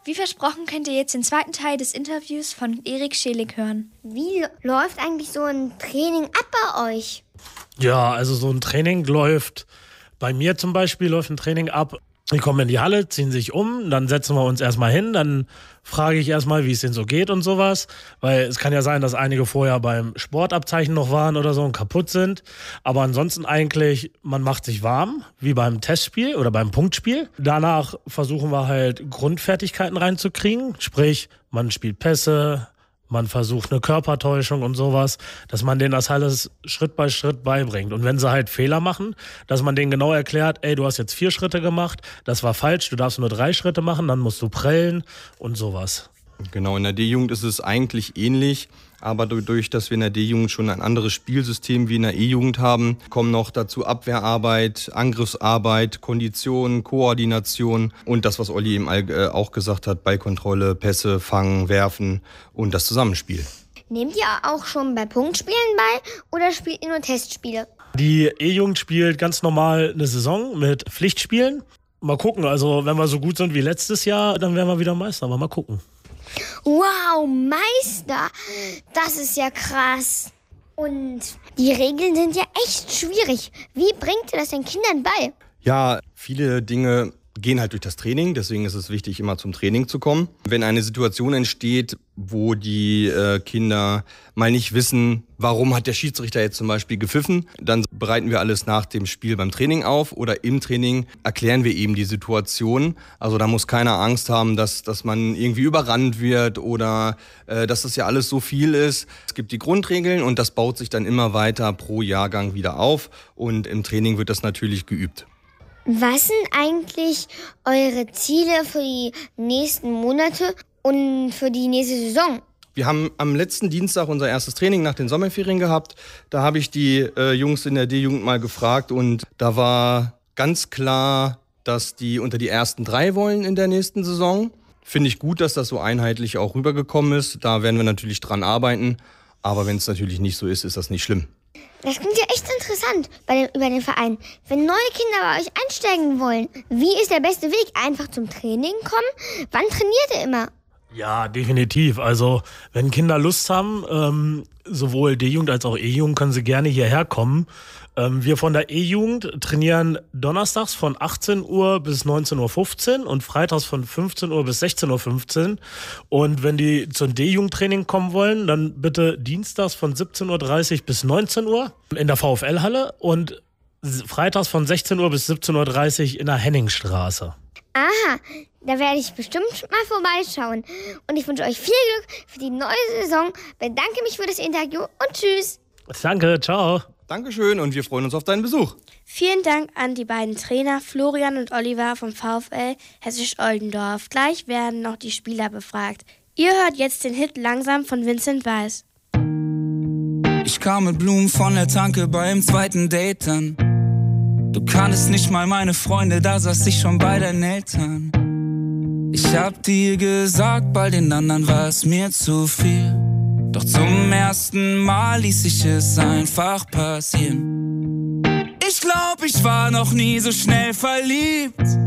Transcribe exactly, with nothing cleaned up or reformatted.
Wie versprochen könnt ihr jetzt den zweiten Teil des Interviews von Erik Scheelig hören. Wie läuft eigentlich so ein Training ab bei euch? Ja, also so ein Training läuft, bei mir zum Beispiel läuft ein Training ab. Die kommen in die Halle, ziehen sich um, dann setzen wir uns erstmal hin, dann frage ich erstmal, wie es denen so geht und sowas. Weil es kann ja sein, dass einige vorher beim Sportabzeichen noch waren oder so und kaputt sind. Aber ansonsten eigentlich, man macht sich warm, wie beim Testspiel oder beim Punktspiel. Danach versuchen wir halt Grundfertigkeiten reinzukriegen. Sprich, man spielt Pässe, man versucht eine Körpertäuschung und sowas, dass man denen das alles Schritt bei Schritt beibringt. Und wenn sie halt Fehler machen, dass man denen genau erklärt, ey, du hast jetzt vier Schritte gemacht, das war falsch, du darfst nur drei Schritte machen, dann musst du prellen und sowas. Genau, in der D-Jugend ist es eigentlich ähnlich, aber dadurch, dass wir in der D-Jugend schon ein anderes Spielsystem wie in der E-Jugend haben, kommen noch dazu Abwehrarbeit, Angriffsarbeit, Kondition, Koordination und das, was Olli eben auch gesagt hat, Ballkontrolle, Pässe, Fangen, Werfen und das Zusammenspiel. Nehmt ihr auch schon bei Punktspielen bei oder spielt ihr nur Testspiele? Die E-Jugend spielt ganz normal eine Saison mit Pflichtspielen. Mal gucken, also wenn wir so gut sind wie letztes Jahr, dann werden wir wieder Meister, aber mal gucken. Wow, Meister, das ist ja krass. Und die Regeln sind ja echt schwierig. Wie bringt ihr das den Kindern bei? Ja, viele Dinge gehen halt durch das Training, deswegen ist es wichtig, immer zum Training zu kommen. Wenn eine Situation entsteht, wo die äh, Kinder mal nicht wissen, warum hat der Schiedsrichter jetzt zum Beispiel gepfiffen, dann bereiten wir alles nach dem Spiel beim Training auf oder im Training erklären wir eben die Situation. Also da muss keiner Angst haben, dass, dass man irgendwie überrannt wird oder äh, dass das ja alles so viel ist. Es gibt die Grundregeln und das baut sich dann immer weiter pro Jahrgang wieder auf und im Training wird das natürlich geübt. Was sind eigentlich eure Ziele für die nächsten Monate und für die nächste Saison? Wir haben am letzten Dienstag unser erstes Training nach den Sommerferien gehabt. Da habe ich die äh, Jungs in der D-Jugend mal gefragt und da war ganz klar, dass die unter die ersten drei wollen in der nächsten Saison. Finde ich gut, dass das so einheitlich auch rübergekommen ist. Da werden wir natürlich dran arbeiten. Aber wenn es natürlich nicht so ist, ist das nicht schlimm. Das klingt ja echt interessant bei dem, über den Verein. Wenn neue Kinder bei euch einsteigen wollen, wie ist der beste Weg? Einfach zum Training kommen? Wann trainiert ihr immer? Ja, definitiv. Also wenn Kinder Lust haben, ähm, sowohl D-Jugend als auch E-Jugend, können sie gerne hierher kommen. Ähm, wir von der E-Jugend trainieren donnerstags von achtzehn Uhr bis neunzehn Uhr fünfzehn und freitags von fünfzehn Uhr bis sechzehn Uhr fünfzehn. Und wenn die zum D-Jugendtraining kommen wollen, dann bitte dienstags von siebzehn Uhr dreißig bis neunzehn Uhr in der VfL-Halle und freitags von sechzehn Uhr bis siebzehn Uhr dreißig in der Henningstraße. Aha, da werde ich bestimmt mal vorbeischauen. Und ich wünsche euch viel Glück für die neue Saison. Bedanke mich für das Interview und tschüss. Danke, ciao. Dankeschön und wir freuen uns auf deinen Besuch. Vielen Dank an die beiden Trainer Florian und Oliver vom VfL Hessisch-Oldendorf. Gleich werden noch die Spieler befragt. Ihr hört jetzt den Hit Langsam von Vincent Weiss. Ich kam mit Blumen von der Tanke beim zweiten Date an. Du kanntest nicht mal meine Freunde, da saß ich schon bei deinen Eltern. Ich hab dir gesagt, bei den anderen war es mir zu viel. Doch zum ersten Mal ließ ich es einfach passieren. Ich glaub, ich war noch nie so schnell verliebt.